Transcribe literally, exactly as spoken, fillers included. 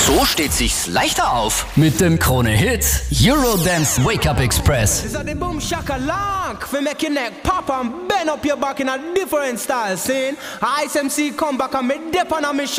So steht sich's leichter auf. Mit dem Krone-Hit Eurodance Wake-Up Express. This is the boom shakalak for make your neck pop and bend up your back in a different style. Scene I S M C come back and me dip on a mission.